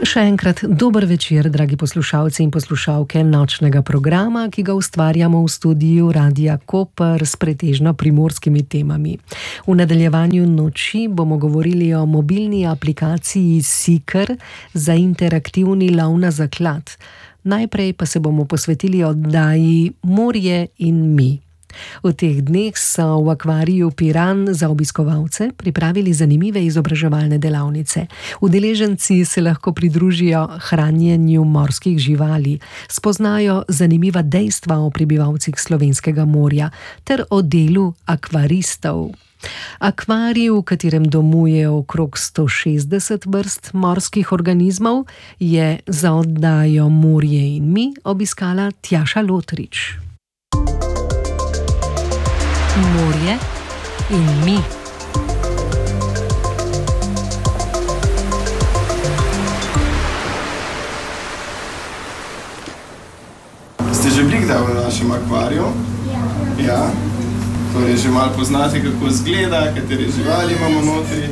Še enkrat dober večer, dragi poslušalci in poslušalke nočnega programa, ki ga ustvarjamo v studiu Radia Koper s pretežno primorskimi temami. V nadaljevanju noči bomo govorili o mobilni aplikaciji Seeker za interaktivni lov na zaklad. Najprej pa se bomo posvetili oddaji Morje in mi. V teh dneh so v akvariju Piran za obiskovalce pripravili zanimive izobraževalne delavnice. Udeleženci se lahko pridružijo hranjenju morskih živali, spoznajo zanimiva dejstva o prebivalcih slovenskega morja ter o delu akvaristov. Akvarij, v katerem domuje okrog 160 vrst morskih organizmov, je za oddajo Morje in mi obiskala Tjaša Lotrič. Morje in mi. Ste že bili kdaj v našem akvariju? Ja. Torej že malo poznate, kako izgleda, katere živali imamo notri.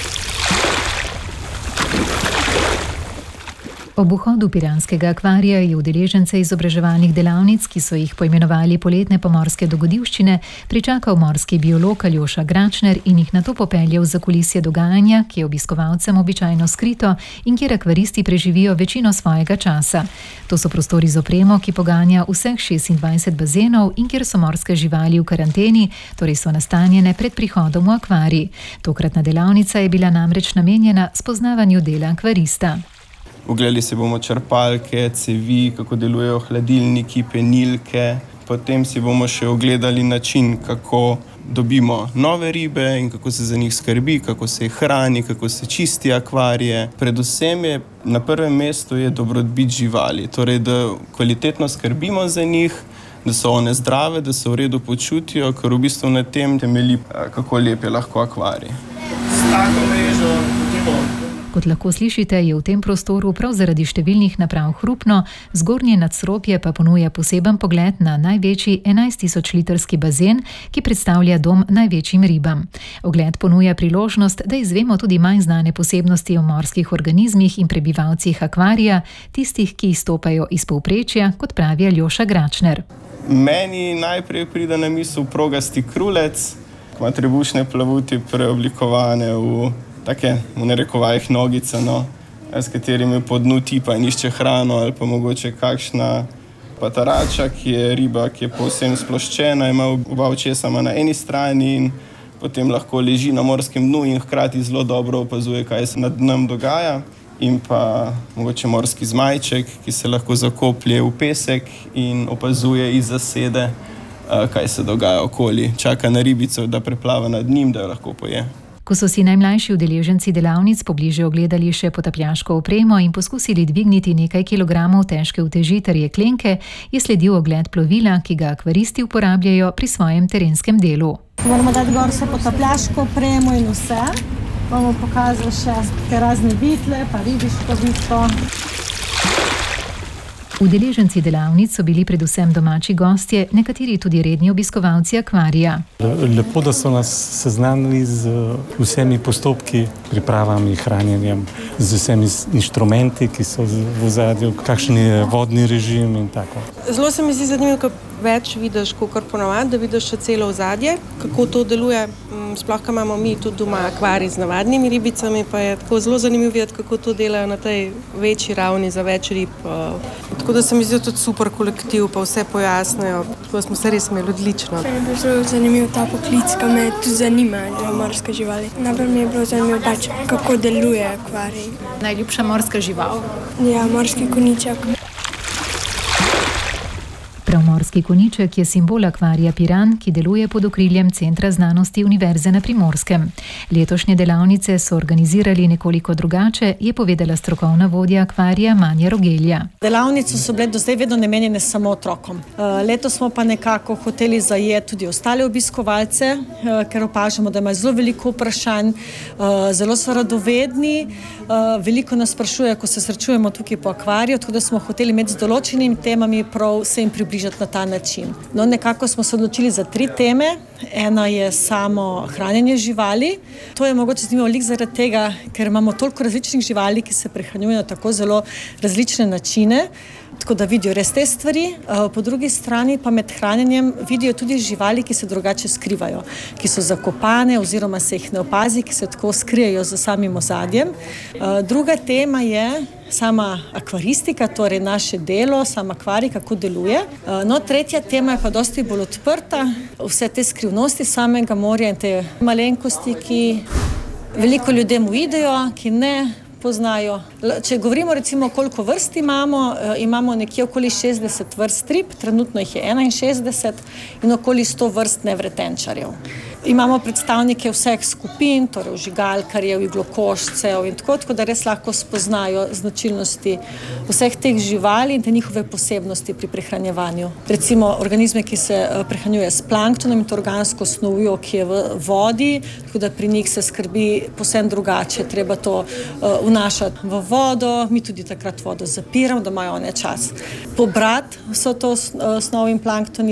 Ob vhodu piranskega akvarija je udeležence izobraževalnih delavnic, ki so jih poimenovali Poletne pomorske dogodivščine, pričakal morski biolog Aljoša Gračner in jih nato popeljal za kulisje dogajanja, ki je obiskovalcem običajno skrito in kjer akvaristi preživijo večino svojega časa. To so prostori z opremo, ki poganja vseh 26 bazenov in kjer so morske živali v karanteni, torej so nastanjene pred prihodom v akvarij. Tokratna delavnica je bila namreč namenjena spoznavanju dela akvarista. Ogledali si bomo črpalke, cevi, kako delujejo hladilniki, penilke. Potem si bomo še ogledali način, kako dobimo nove ribe in kako se za njih skrbi, kako se jih hrani, kako se čisti akvarije. Predvsem je na prvem mestu je dobrobit živali, torej da kvalitetno skrbimo za njih, da so one zdrave, da se v redu počutijo, ker v bistvu na tem temelji, kako lep je lahko akvarij. S tako mrežo Kot lahko slišite, je v tem prostoru prav zaradi številnih naprav hrupno, zgornje nadstropje pa ponuja poseben pogled na največji 11.000-litrski bazen, ki predstavlja dom največjim ribam. Ogled ponuja priložnost, da izvemo tudi manj znane posebnosti o morskih organizmih in prebivalcih akvarija, tistih, ki izstopajo iz povprečja, kot pravi Aljoša Gračner. Meni najprej pride na misel progasti krulec, ima trebušne plavuti preoblikovane v take, v narekovajih nogice, s katerimi po dnu tipa in išče hrano, ali pa mogoče kakšna patarača, ki je riba, ki je povsem sploščena, ima oba očesa na eni strani in potem lahko leži na morskem dnu in hkrati zelo dobro opazuje, kaj se nad dnem dogaja. In pa mogoče morski zmajček, ki se lahko zakoplje v pesek in opazuje iz zasede, kaj se dogaja okoli. Čaka na ribico, da preplava nad njim, da jo lahko poje. Ko so si najmlajši udeleženci delavnic pobliže ogledali še potapljaško opremo in poskusili dvigniti nekaj kilogramov težke uteži ter jeklenke, je sledil ogled plovila, ki ga akvaristi uporabljajo pri svojem terenskem delu. Moramo dati gor še potapljaško opremo in vse. Bomo pokazali še te razne vitle, pa ribiško vitko. Udeleženci delavnic so bili predvsem domači gostje, nekateri tudi redni obiskovalci akvarija. Lepo, da so nas seznanili z vsemi postopki, pripravami, hranjenjem, z vsemi inštrumenti, ki so v ozadju, kakšen je vodni režim in tako. Zelo se mi zdi zanimivo, ko več vidiš, kot ponavadi, da vidiš še celo ozadje, kako to deluje. Sploh, ko imamo mi tudi doma akvarij z navadnimi ribicami, pa je tako zelo zanimivo videti, kako to delajo na tej večji ravni za več rib. Tako da se mi zdi tudi super kolektiv, pa vse pojasnijo. Tako smo se res imeli odlično. Je bil zelo zanimiv ta poklic, ki me tudi zanima, morske živali. Najbolj mi je bilo zanimivo pač, kako deluje akvarij. Najljubša morska žival? Ja, morski koniček. Prav morski koniček je simbol akvarija Piran, ki deluje pod okriljem Centra znanosti Univerze na Primorskem. Letošnje delavnice so organizirali nekoliko drugače, je povedala strokovna vodja akvarija Manja Rogelja. Delavnice so bile do zdaj vedno namenjene samo otrokom. Letos smo pa nekako hoteli zajeti tudi ostale obiskovalce, ker opažamo, da imajo zelo veliko vprašanj, zelo so radovedni, veliko nas sprašuje, ko se srečujemo tukaj po akvariju, tako da smo hoteli imeti z določenimi temami prav se jim približati približati na ta način. No, nekako smo se odločili za 3 teme. Ena je samo hranjenje živali. To je mogoče zanimivo lik zaradi tega, ker imamo toliko različnih živali, ki se prehranjujejo na tako zelo različne načine, tako da vidijo res te stvari. Po drugi strani pa med hranjenjem vidijo tudi živali, ki se drugače skrivajo, ki so zakopane oziroma se jih ne opazi, ki se tako skrijejo za samim ozadjem. Druga tema je sama akvaristika, torej naše delo, sam akvarij, kako deluje. No, tretja tema je pa dosti bolj odprta, vse te skrivnosti samega morja in te malenkosti, ki veliko ljudem uidejo, ki ne poznajo. Če govorimo recimo, koliko vrst imamo, imamo nekje okoli 60 vrst rib, trenutno jih je 61 in okoli 100 vrst nevretenčarjev. Imamo predstavnike vseh skupin, torej ožigalkarjev, iglokoščcev in tako, da res lahko spoznajo značilnosti vseh teh živali in te njihove posebnosti pri prehranjevanju. Recimo organizme, ki se prehranjujejo s planktonom in to organsko snovjo, ki je v vodi, tako da pri njih se skrbi povsem drugače, treba to vnašati v vodo, mi tudi takrat vodo zapiramo, da imajo one čas pobrati vso to snov in plankton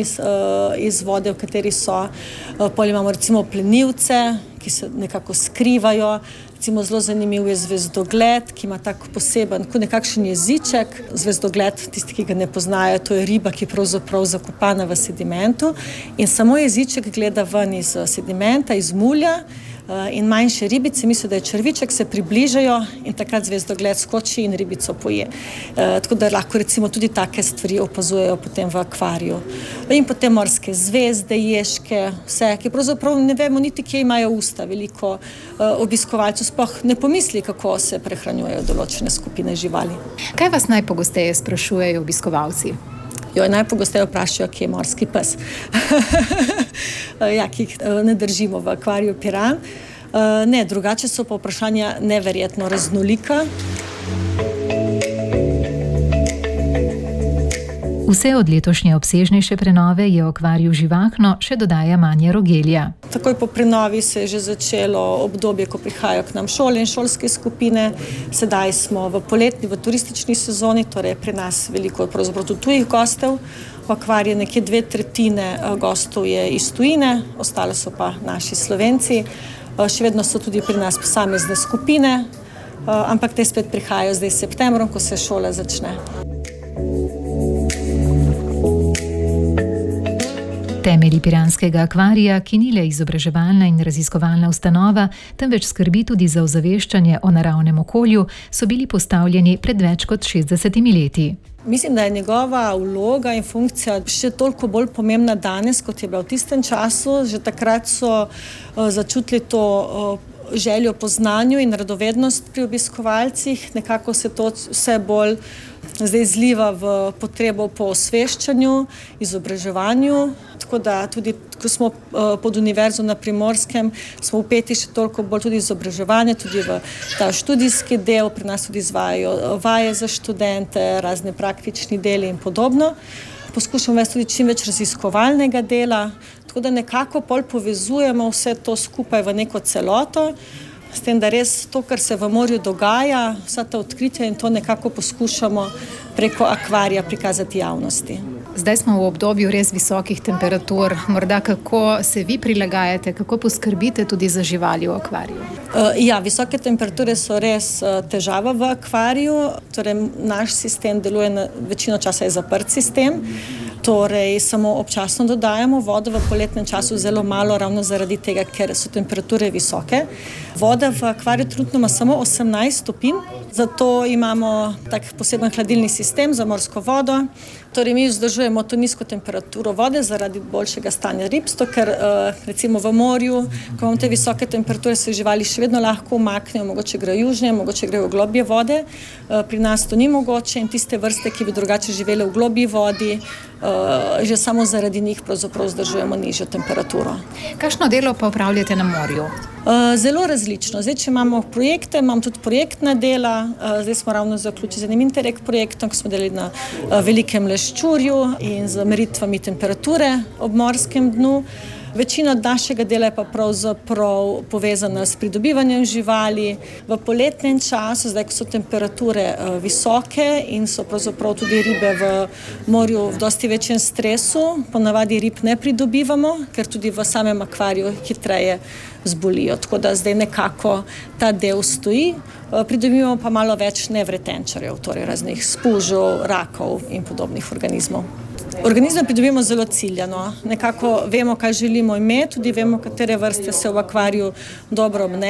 iz vode, v kateri so. Potem imamo recimo plenilce, ki se nekako skrivajo. Recimo zelo zanimiv je zvezdogled, ki ima tako poseben, nekakšen jeziček. Zvezdogled, tisti, ki ga ne poznajo, to je riba, ki je pravzaprav zakopana v sedimentu in samo jeziček gleda ven iz sedimenta, iz mulja. In manjše ribice, mislijo, da je črviček, se približajo in takrat zvezdogled skoči in ribico poje. Tako da lahko recimo tudi take stvari opazujejo potem v akvariju. In potem morske zvezde, ježke, vse, ki pravzaprav ne vemo niti, kje imajo usta. Veliko obiskovalcev sploh ne pomisli, kako se prehranjujejo določene skupine živali. Kaj vas najpogosteje sprašujejo obiskovalci? Najpogosteje vprašajo, kje je morski pes. Ki jih ne držimo v akvariju Piran. Ne, drugače so pa vprašanja neverjetno raznolika. Vse od letošnje obsežnejše prenove je v akvariju živahno, še dodaja Manja Rogelja. Takoj po prenovi se je že začelo obdobje, ko prihajajo k nam šole in šolske skupine. Sedaj smo v poletni, v turistični sezoni, torej pri nas veliko pravzaprav tudi tujih gostov. V akvariju nekje 2/3 gostov je iz tujine, ostale so pa naši Slovenci. Še vedno so tudi pri nas posamezne skupine, ampak te spet prihajajo zdaj s septembrom, ko se šola začne. Temelji piranskega akvarija, ki ni le izobraževalna in raziskovalna ustanova, temveč skrbi tudi za ozaveščanje o naravnem okolju, so bili postavljeni pred več kot 60 leti. Mislim, da je njegova vloga in funkcija še toliko bolj pomembna danes, kot je bila v tistem času. Že takrat so začutili to željo po znanju in radovednost pri obiskovalcih. Nekako se to vse bolj zdaj zliva v potrebo po osveščanju, izobraževanju. Tako da tudi, ko smo pod Univerzo na Primorskem, smo vpeti še toliko bolj tudi izobraževanje, tudi v ta študijski del. Pri nas tudi izvajajo vaje za študente, razne praktični deli in podobno. Poskušamo vesti tudi čim več raziskovalnega dela, tako da nekako pol povezujemo vse to skupaj v neko celoto, s tem, da res to, kar se v morju dogaja, vsa ta odkritja in to nekako poskušamo preko akvarija prikazati javnosti. Zdaj smo v obdobju res visokih temperatur. Morda kako se vi prilagajate, kako poskrbite tudi za živali v akvariju? Visoke temperature so res težava v akvariju. Torej, naš sistem deluje večino časa je zaprt sistem. Torej, samo občasno dodajamo vodo, v poletnem času zelo malo, ravno zaradi tega, ker so temperature visoke. Voda v akvariju trenutno ima samo 18 stopinj, zato imamo tak poseben hladilni sistem za morsko vodo. Torej, mi vzdržujemo to nizko temperaturo vode zaradi boljšega stanja rib, ker recimo v morju, ko imamo te visoke temperature, se živali še vedno lahko umaknejo, mogoče grejo južnje, mogoče grejo v globje vode. Pri nas to ni mogoče in tiste vrste, ki bi drugače živele v globji vodi, že samo zaradi njih pravzaprav vzdržujemo nižjo temperaturo. Kakšno delo pa opravljate na morju? Zelo različno. Zdaj, če imamo projekte, imam tudi projektna dela. Zdaj smo ravno zaključili z enim Interreg projektom, ko smo delali na velikem leščurju in z meritvami temperature ob morskem dnu. Večina našega dela je pa pravzaprav povezana s pridobivanjem živali. V poletnem času, zdaj ko so temperature visoke in so pravzaprav tudi ribe v morju v dosti večjem stresu, ponavadi rib ne pridobivamo, ker tudi v samem akvariju hitreje zbolijo. Tako da zdaj nekako ta del stoji. Pridobivamo pa malo več nevretenčarjev, torej raznih spužev, rakov in podobnih organizmov. Organizme pridobimo zelo ciljano. Nekako vemo, kaj želimo imeti, tudi vemo, katere vrste se v akvariju dobro obnesejo.